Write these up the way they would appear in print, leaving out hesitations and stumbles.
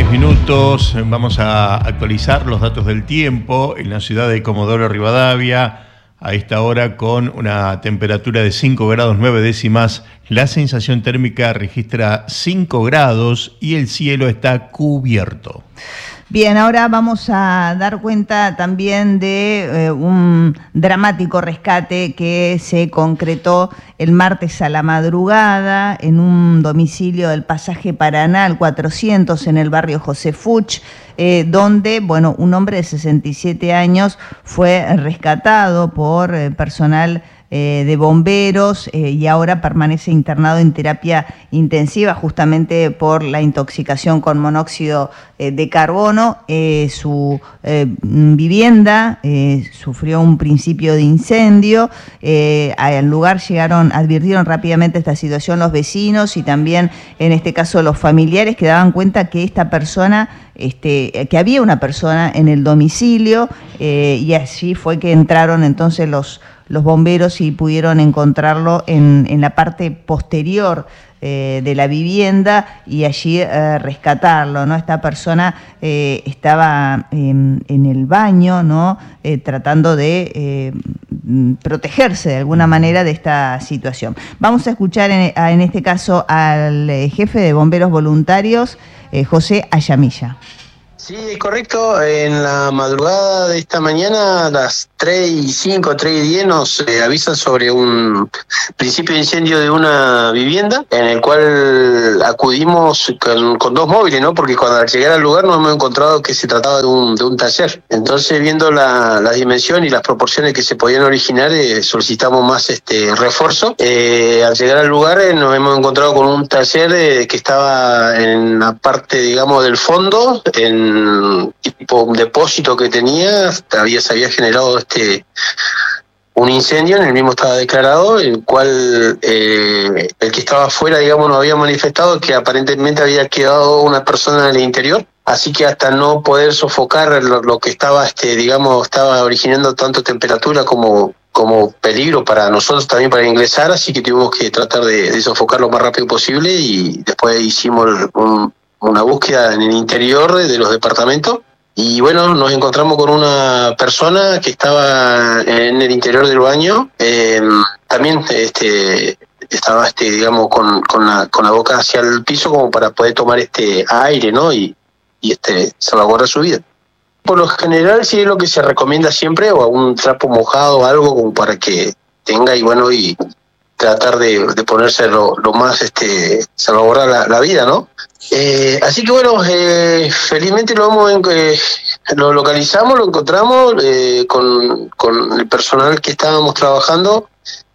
6 minutos, vamos a actualizar los datos del tiempo en la ciudad de Comodoro Rivadavia. A esta hora con una temperatura de 5 grados 9 décimas, la sensación térmica registra 5 grados y el cielo está cubierto. Bien, ahora vamos a dar cuenta también de un dramático rescate que se concretó el martes a la madrugada en un domicilio del Pasaje Paraná, al 400, en el barrio José Fuch, donde, bueno, un hombre de 67 años fue rescatado por personal de bomberos y ahora permanece internado en terapia intensiva justamente por la intoxicación con monóxido de carbono. Su vivienda sufrió un principio de incendio. Al lugar advirtieron rápidamente esta situación los vecinos y también en este caso los familiares, que daban cuenta que esta persona, que había una persona en el domicilio, y así fue que entraron entonces los bomberos y pudieron encontrarlo en la parte posterior de la vivienda y allí rescatarlo, ¿no? Esta persona estaba en el baño, ¿no? Tratando de protegerse de alguna manera de esta situación. Vamos a escuchar en este caso al jefe de bomberos voluntarios, José Ayamilla. Sí, es correcto. En la madrugada de esta mañana, a las 3:05, 3:10, nos avisan sobre un principio de incendio de una vivienda, en el cual acudimos con dos móviles, ¿no? Porque cuando al llegar al lugar nos hemos encontrado que se trataba de un taller. Entonces, viendo la dimensión y las proporciones que se podían originar, solicitamos más refuerzo. Al llegar al lugar nos hemos encontrado con un taller que estaba en la parte, digamos, del fondo, en tipo un depósito que tenía. Se había generado un incendio, en el mismo estaba declarado, el cual el que estaba afuera, digamos, nos había manifestado que aparentemente había quedado una persona en el interior, así que hasta no poder sofocar lo que estaba, digamos, estaba originando tanto temperatura como peligro para nosotros también para ingresar, así que tuvimos que tratar de sofocar lo más rápido posible y después hicimos una búsqueda en el interior de los departamentos y bueno, nos encontramos con una persona que estaba en el interior del baño, también estaba digamos con la boca hacia el piso como para poder tomar aire, ¿no? y salvaguardar su vida. Por lo general sí es lo que se recomienda siempre, o un trapo mojado o algo como para que tenga y tratar de ponerse lo más salvaguardar la vida, ¿no? Así que bueno, felizmente lo localizamos, lo encontramos con el personal que estábamos trabajando,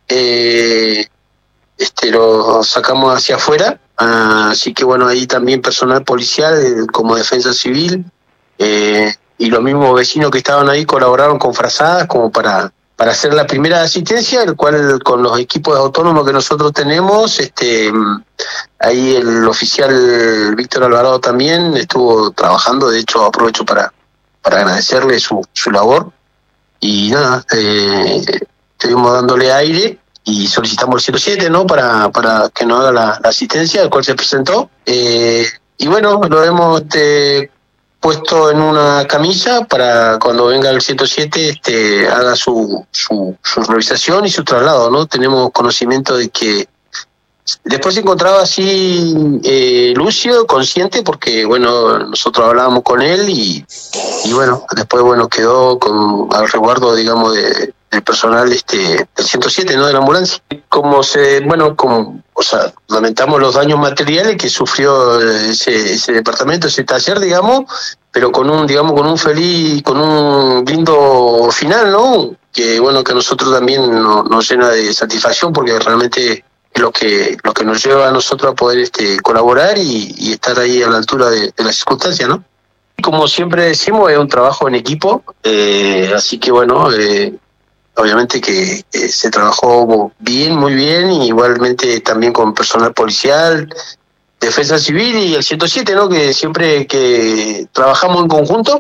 lo sacamos hacia afuera, así que bueno, ahí también personal policial como defensa civil y los mismos vecinos que estaban ahí colaboraron con frazadas como para hacer la primera asistencia, el cual con los equipos autónomos que nosotros tenemos, ahí el oficial Víctor Alvarado también estuvo trabajando. De hecho aprovecho para agradecerle su labor y nada, estuvimos dándole aire y solicitamos el 107, ¿no? para que nos haga la asistencia, el cual se presentó, y bueno, lo hemos puesto en una camilla para cuando venga el 107 haga su revisación y su traslado, ¿no? Tenemos conocimiento de que después se encontraba así lúcido, consciente, porque bueno, nosotros hablábamos con él y bueno, después bueno quedó al resguardo, digamos, del personal del 107, ¿no? De la ambulancia. Lamentamos los daños materiales que sufrió ese departamento, ese taller, digamos, pero con un lindo final, ¿no? Que bueno, que a nosotros también nos llena de satisfacción, porque realmente es lo que nos lleva a nosotros a poder colaborar y estar ahí a la altura de las circunstancias, ¿no? Como siempre decimos, es un trabajo en equipo, así que bueno, obviamente que se trabajó bien, muy bien, y igualmente también con personal policial, defensa civil y el 107, ¿no? Que siempre que trabajamos en conjunto,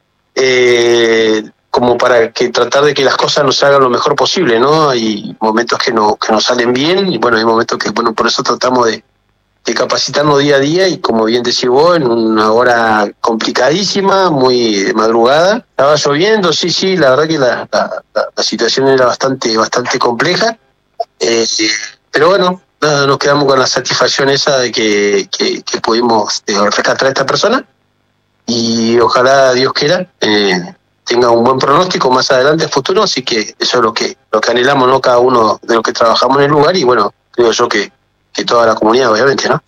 como para que tratar de que las cosas nos hagan lo mejor posible, ¿no? Hay momentos que no salen bien y bueno, hay momentos que, bueno, por eso tratamos de capacitarnos día a día, y como bien decís vos, en una hora complicadísima, muy de madrugada. Estaba lloviendo, sí, la verdad que la situación era bastante compleja, pero bueno, nada, nos quedamos con la satisfacción esa de que pudimos rescatar a esta persona, y ojalá Dios quiera tenga un buen pronóstico más adelante, a futuro. Así que eso es lo que anhelamos, ¿no? Cada uno de los que trabajamos en el lugar, y bueno, creo yo que toda la comunidad, obviamente, ¿no?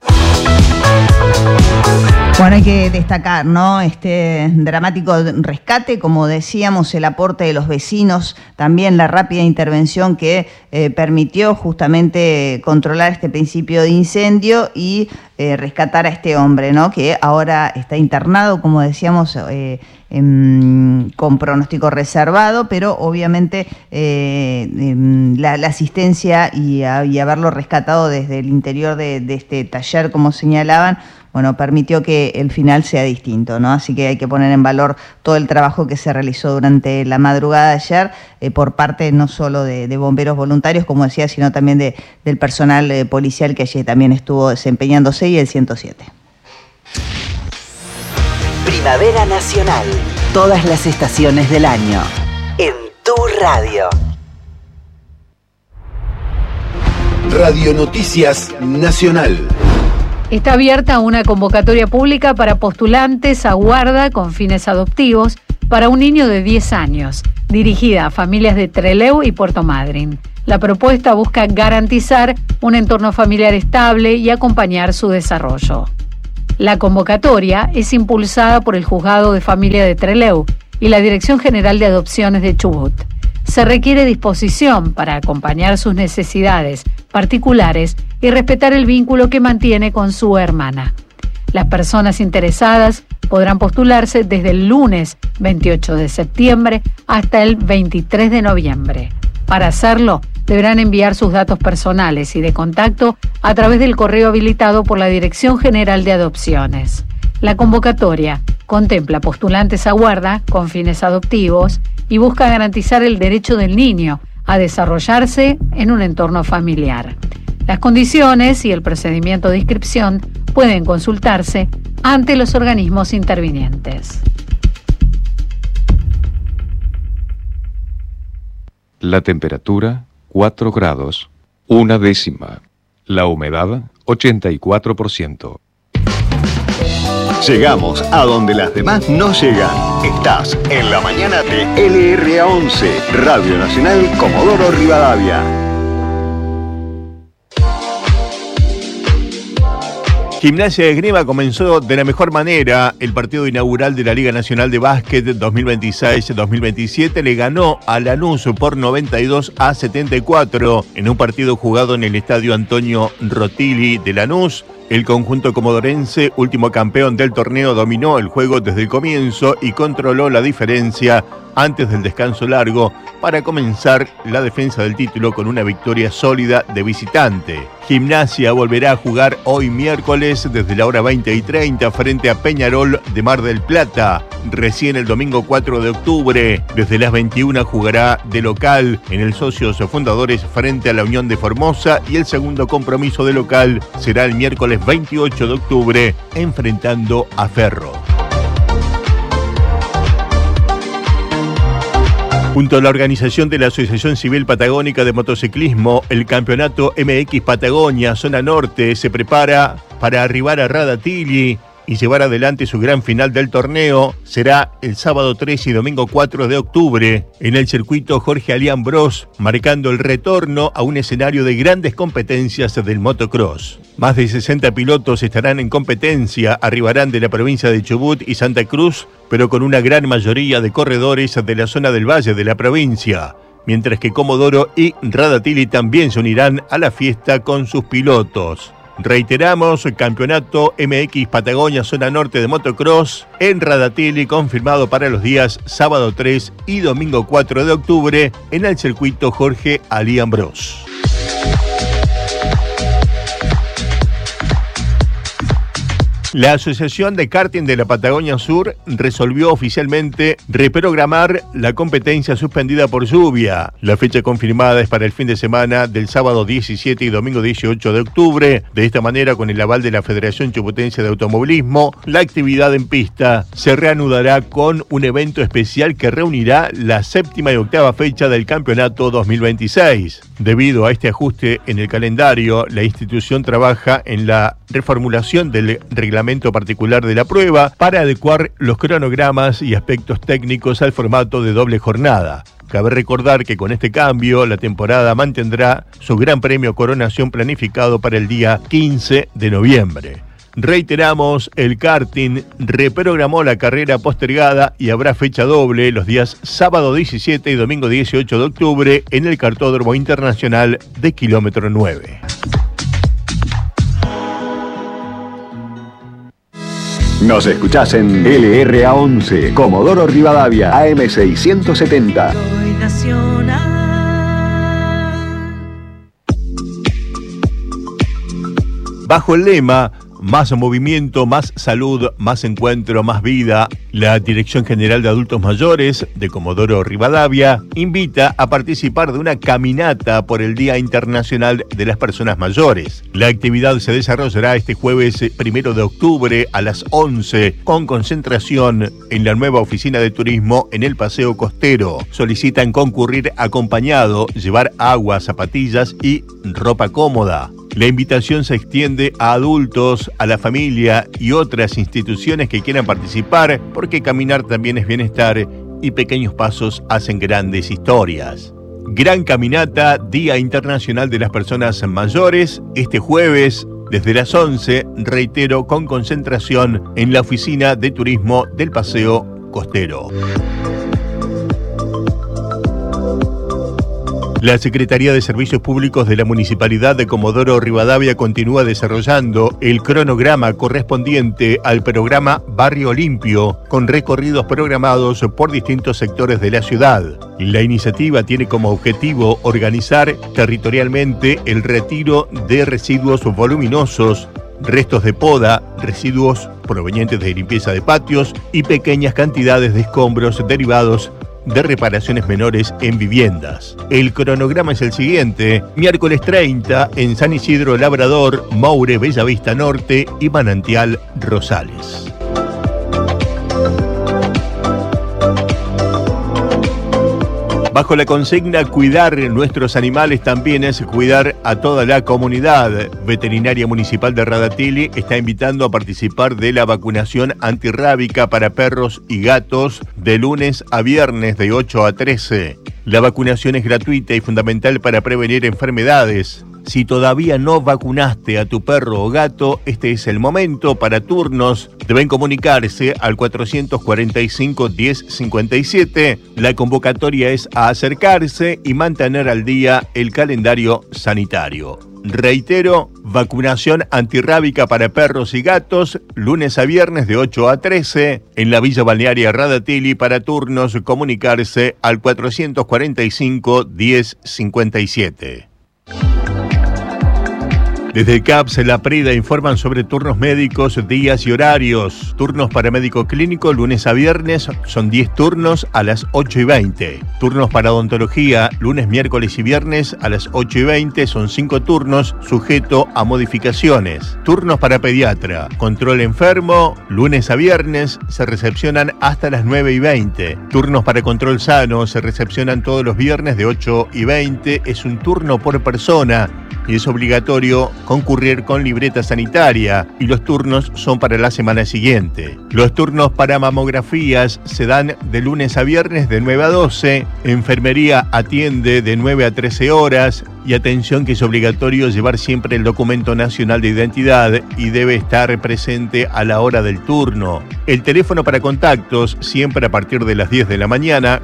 Bueno, hay que destacar, ¿no?, este dramático rescate, como decíamos, el aporte de los vecinos, también la rápida intervención que permitió justamente controlar este principio de incendio y rescatar a este hombre, ¿no?, que ahora está internado, como decíamos, con pronóstico reservado, pero obviamente la asistencia y haberlo rescatado desde el interior de este taller, como señalaban, bueno, permitió que el final sea distinto, ¿no? Así que hay que poner en valor todo el trabajo que se realizó durante la madrugada de ayer por parte no solo de bomberos voluntarios, como decía, sino también del personal policial que allí también estuvo desempeñándose, y el 107. Primavera Nacional. Todas las estaciones del año. En tu radio. Radio Noticias Nacional. Está abierta una convocatoria pública para postulantes a guarda con fines adoptivos para un niño de 10 años, dirigida a familias de Trelew y Puerto Madryn. La propuesta busca garantizar un entorno familiar estable y acompañar su desarrollo. La convocatoria es impulsada por el Juzgado de Familia de Trelew y la Dirección General de Adopciones de Chubut. Se requiere disposición para acompañar sus necesidades particulares y respetar el vínculo que mantiene con su hermana. Las personas interesadas podrán postularse desde el lunes 28 de septiembre hasta el 23 de noviembre. Para hacerlo, deberán enviar sus datos personales y de contacto a través del correo habilitado por la Dirección General de Adopciones. La convocatoria contempla postulantes a guarda con fines adoptivos y busca garantizar el derecho del niño a desarrollarse en un entorno familiar. Las condiciones y el procedimiento de inscripción pueden consultarse ante los organismos intervinientes. La temperatura, 4 grados, 1/10. La humedad, 84%. Llegamos a donde las demás no llegan. Estás en la mañana de LRA11, Radio Nacional Comodoro Rivadavia. Gimnasia de Esgrima comenzó de la mejor manera el partido inaugural de la Liga Nacional de Básquet 2026-2027. Le ganó a Lanús por 92-74 en un partido jugado en el estadio Antonio Rotili de Lanús. El conjunto comodorense, último campeón del torneo, dominó el juego desde el comienzo y controló la diferencia antes del descanso largo para comenzar la defensa del título con una victoria sólida de visitante. Gimnasia volverá a jugar hoy miércoles desde la hora 20:30 frente a Peñarol de Mar del Plata. Recién el domingo 4 de octubre, desde las 21 jugará de local en el Socios Fundadores frente a la Unión de Formosa, y el segundo compromiso de local será el miércoles 28 de octubre enfrentando a Ferro. Junto a la organización de la Asociación Civil Patagónica de Motociclismo, el Campeonato MX Patagonia Zona Norte se prepara para arribar a Radatili y llevar adelante su gran final del torneo. Será el sábado 3 y domingo 4 de octubre en el circuito Jorge Alián Bros, marcando el retorno a un escenario de grandes competencias del motocross. Más de 60 pilotos estarán en competencia, arribarán de la provincia de Chubut y Santa Cruz, pero con una gran mayoría de corredores de la zona del valle de la provincia, mientras que Comodoro y Radatili también se unirán a la fiesta con sus pilotos. Reiteramos, el Campeonato MX Patagonia Zona Norte de Motocross en Radatili, confirmado para los días sábado 3 y domingo 4 de octubre en el circuito Jorge Alián Bros. La Asociación de Karting de la Patagonia Sur resolvió oficialmente reprogramar la competencia suspendida por lluvia. La fecha confirmada es para el fin de semana del sábado 17 y domingo 18 de octubre. De esta manera, con el aval de la Federación Chubutense de Automovilismo, la actividad en pista se reanudará con un evento especial que reunirá la 7ª y 8ª fecha del campeonato 2026. Debido a este ajuste en el calendario, la institución trabaja en la reformulación del reglamento particular de la prueba para adecuar los cronogramas y aspectos técnicos al formato de doble jornada. Cabe recordar que con este cambio, la temporada mantendrá su Gran Premio Coronación planificado para el día 15 de noviembre. Reiteramos, el karting reprogramó la carrera postergada y habrá fecha doble los días sábado 17 y domingo 18 de octubre en el Kartódromo Internacional de Kilómetro 9. Nos escuchás en LRA 11, Comodoro Rivadavia, AM 670. Soy nacional. Bajo el lema Más movimiento, más salud, más encuentro, más vida, la Dirección General de Adultos Mayores de Comodoro Rivadavia invita a participar de una caminata por el Día Internacional de las Personas Mayores. La actividad se desarrollará este jueves 1 de octubre a las 11 con concentración en la nueva oficina de turismo en el Paseo Costero. Solicitan concurrir acompañado, llevar agua, zapatillas y ropa cómoda. La invitación se extiende a adultos, a la familia y otras instituciones que quieran participar, porque caminar también es bienestar y pequeños pasos hacen grandes historias. Gran caminata, Día Internacional de las Personas Mayores, este jueves desde las 11, reitero, con concentración en la oficina de turismo del Paseo Costero. La Secretaría de Servicios Públicos de la Municipalidad de Comodoro Rivadavia continúa desarrollando el cronograma correspondiente al programa Barrio Limpio, con recorridos programados por distintos sectores de la ciudad. La iniciativa tiene como objetivo organizar territorialmente el retiro de residuos voluminosos, restos de poda, residuos provenientes de limpieza de patios y pequeñas cantidades de escombros derivados de reparaciones menores en viviendas. El cronograma es el siguiente: miércoles 30 en San Isidro Labrador, Moure, Bellavista Norte y Manantial Rosales. Bajo la consigna cuidar nuestros animales también es cuidar a toda la comunidad. Veterinaria Municipal de Radatili está invitando a participar de la vacunación antirrábica para perros y gatos de lunes a viernes de 8 a 13. La vacunación es gratuita y fundamental para prevenir enfermedades. Si todavía no vacunaste a tu perro o gato, este es el momento. Para turnos deben comunicarse al 445-1057. La convocatoria es a acercarse y mantener al día el calendario sanitario. Reitero, vacunación antirrábica para perros y gatos, lunes a viernes de 8 a 13, en la Villa Balnearia Radatili. Para turnos, comunicarse al 445-1057. Desde el CAPS, la Prida informan sobre turnos médicos, días y horarios. Turnos para médico clínico, lunes a viernes, son 10 turnos a las 8:20. Turnos para odontología, lunes, miércoles y viernes a las 8:20, son 5 turnos, sujeto a modificaciones. Turnos para pediatra, control enfermo, lunes a viernes, se recepcionan hasta las 9:20. Turnos para control sano, se recepcionan todos los viernes de 8:20, es un turno por persona y es obligatorio concurrir con libreta sanitaria, y los turnos son para la semana siguiente. Los turnos para mamografías se dan de lunes a viernes de 9 a 12, enfermería atiende de 9 a 13 horas, y atención que es obligatorio llevar siempre el documento nacional de identidad y debe estar presente a la hora del turno. El teléfono para contactos, siempre a partir de las 10 de la mañana,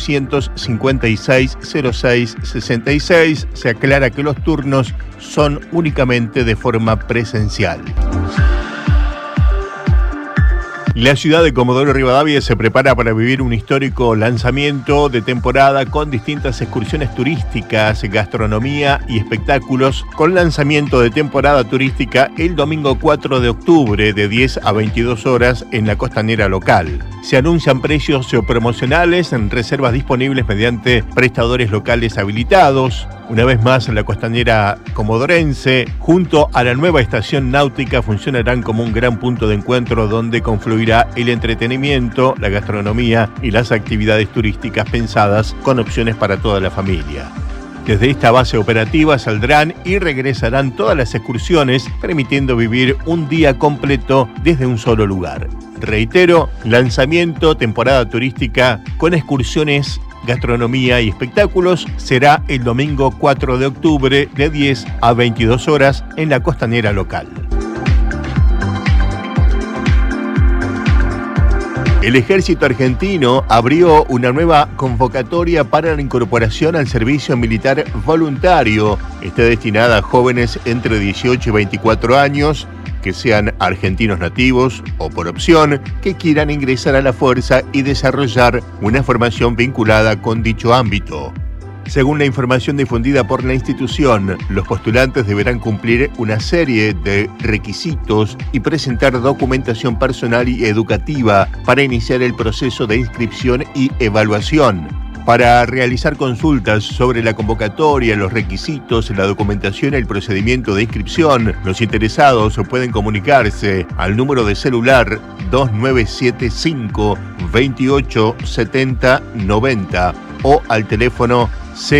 456-06-66. Se aclara que los turnos son únicamente de forma presencial. La ciudad de Comodoro Rivadavia se prepara para vivir un histórico lanzamiento de temporada con distintas excursiones turísticas, gastronomía y espectáculos, con lanzamiento de temporada turística el domingo 4 de octubre de 10 a 22 horas en la costanera local. Se anuncian precios promocionales en reservas disponibles mediante prestadores locales habilitados. Una vez más, la costanera comodorense, junto a la nueva estación náutica, funcionarán como un gran punto de encuentro donde confluirá el entretenimiento, la gastronomía y las actividades turísticas pensadas con opciones para toda la familia. Desde esta base operativa saldrán y regresarán todas las excursiones, permitiendo vivir un día completo desde un solo lugar. Reitero, lanzamiento, temporada turística con excursiones, gastronomía y espectáculos será el domingo 4 de octubre de 10 a 22 horas en la costanera local. El Ejército Argentino abrió una nueva convocatoria para la incorporación al servicio militar voluntario. Está destinada a jóvenes entre 18 y 24 años que sean argentinos nativos o por opción que quieran ingresar a la fuerza y desarrollar una formación vinculada con dicho ámbito. Según la información difundida por la institución, los postulantes deberán cumplir una serie de requisitos y presentar documentación personal y educativa para iniciar el proceso de inscripción y evaluación. Para realizar consultas sobre la convocatoria, los requisitos, la documentación y el procedimiento de inscripción, los interesados pueden comunicarse al número de celular 2975 28 70 90 o al teléfono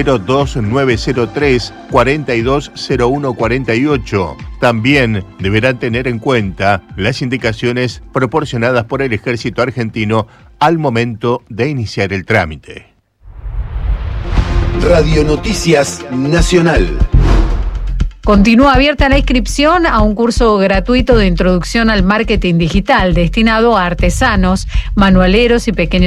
02903 4201 48. También deberán tener en cuenta las indicaciones proporcionadas por el Ejército Argentino al momento de iniciar el trámite. Radio Noticias Nacional. Continúa abierta la inscripción a un curso gratuito de introducción al marketing digital destinado a artesanos, manualeros y pequeños